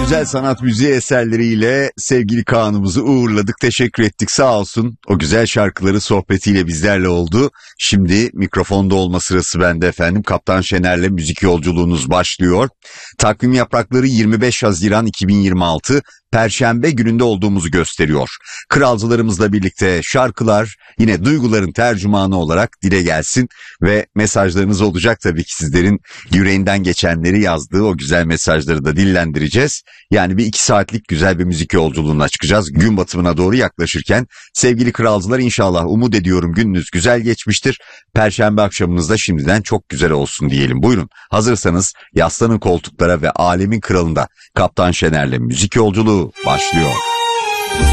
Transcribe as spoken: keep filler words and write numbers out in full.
güzel sanat müziği eserleriyle sevgili Kaan'ımızı uğurladık. Teşekkür ettik, sağ olsun. O güzel şarkıları sohbetiyle bizlerle oldu. Şimdi mikrofonda olma sırası bende efendim. Kaptan Şener'le müzik yolculuğunuz başlıyor. Takvim yaprakları yirmi beş Haziran iki bin yirmi altı Perşembe gününde olduğumuzu gösteriyor. Kralcılarımızla birlikte şarkılar yine duyguların tercümanı olarak dile gelsin ve mesajlarınız olacak tabii ki, sizlerin yüreğinden geçenleri yazdığı o güzel mesajları da dillendireceğiz. Yani bir iki saatlik güzel bir müzik yolculuğuna çıkacağız. Gün batımına doğru yaklaşırken sevgili kralcılar, inşallah umut ediyorum gününüz güzel geçmiştir. Perşembe akşamınız da şimdiden çok güzel olsun diyelim. Buyurun, hazırsanız yaslanın koltuklara ve alemin kralında Kaptan Şener'le müzik yolculuğu başlıyor.